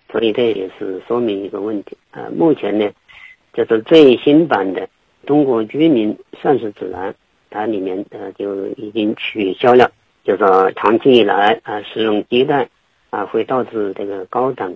所以这也是说明一个问题目前呢，就是最新版的中国居民膳食指南，它里面就已经取消了，就是说长期以来食用鸡蛋会导致这个高胆